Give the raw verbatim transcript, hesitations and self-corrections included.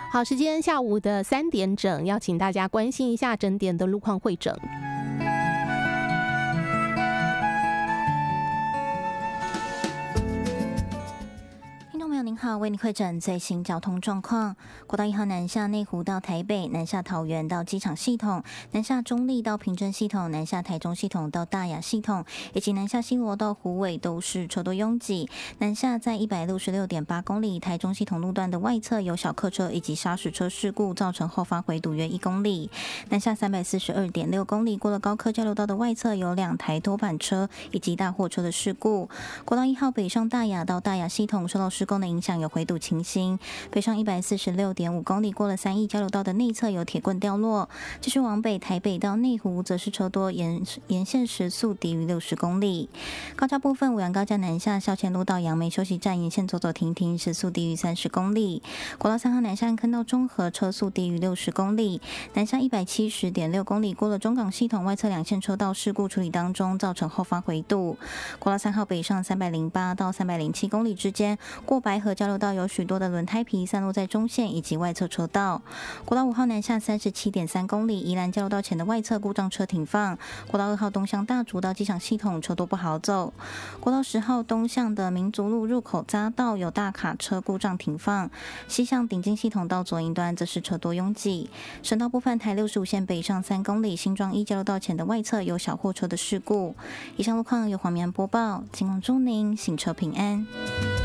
好，时间下午的三点整，要请大家关心一下整点的路况会诊。 您好，为您会诊最新交通状况。国道一号南下内湖到台北，南下桃园到机场系统，南下中立到平镇系统，南下台中系统到大雅系统，以及南下新罗到虎尾都是车多拥挤。南下在一百六十六点八公里，台中系统路段的外侧有小客车以及砂石车事故，造成后方回堵约一公里。南下三百四十二点六公里，过了高科交流道的外侧有两台拖板车以及大货车的事故。国道一号北上大雅到大雅系统受到施工的影响有回堵情形，北上一百四十六点五公里，过了三义交流道的内侧有铁棍掉落。继续往北台北到内湖，则是车多，沿沿线时速低于六十公里。高架部分，五羊高架南下校前路到杨梅休息站，沿线走走停停，时速低于三十公里。国道三号南下坑道中和，车速低于六十公里。南下一百七十点六公里，过了中港系统外侧两线车道事故处理当中，造成后方回堵。国道三号北上三百零八到三百零七公里之间，过白河交流道有许多的轮胎皮散落在中线以及外侧车道。国道五号南下三十七点三公里，宜兰交流道前的外侧故障车停放。国道二号东向大竹到机场系统车多不好走。国道十号东向的民族路入口匝道有大卡车故障停放。西向顶金系统到左营端则是车多拥挤。省道部分，台六十五线北上三公里，新庄一交流道前的外侧有小货车的事故。以上路况由黄明安播报，请祝您行车平安。